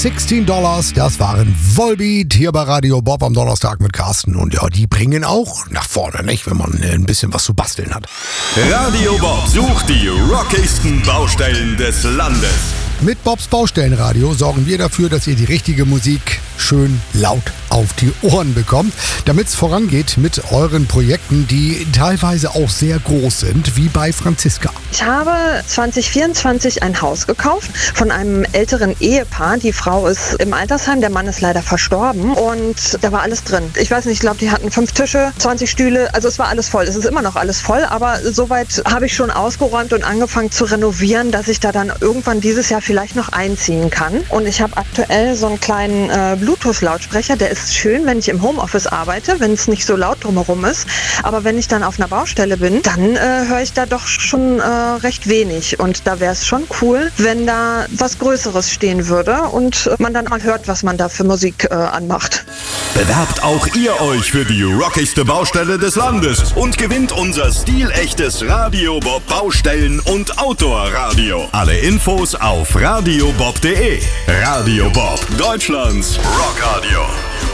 $16, das waren Volbeat hier bei Radio Bob am Donnerstag mit Carsten. Und ja, die bringen auch nach vorne, nicht, wenn man ein bisschen was zu basteln hat. Radio Bob sucht die rockigsten Baustellen des Landes. Mit Bobs Baustellenradio sorgen wir dafür, dass ihr die richtige Musik schön laut auf die Ohren bekommt, damit es vorangeht mit euren Projekten, die teilweise auch sehr groß sind, wie bei Franziska. Ich habe 2024 ein Haus gekauft von einem älteren Ehepaar. Die Frau ist im Altersheim, der Mann ist leider verstorben und da war alles drin. Ich weiß nicht, ich glaube, die hatten 5 Tische, 20 Stühle, also es war alles voll. Es ist immer noch alles voll, aber soweit habe ich schon ausgeräumt und angefangen zu renovieren, dass ich da dann irgendwann dieses Jahr vielleicht noch einziehen kann. Und ich habe aktuell so einen kleinen Bluetooth-Lautsprecher, der ist schön, wenn ich im Homeoffice arbeite, wenn es nicht so laut drumherum ist. Aber wenn ich dann auf einer Baustelle bin, dann höre ich da doch schon recht wenig. Und da wäre es schon cool, wenn da was Größeres stehen würde und man dann mal hört, was man da für Musik anmacht. Bewerbt auch ihr euch für die rockigste Baustelle des Landes und gewinnt unser stilechtes Radio Bob Baustellen- und Outdoor-Radio. Alle Infos auf radiobob.de. Radio Bob, Deutschlands Rockradio.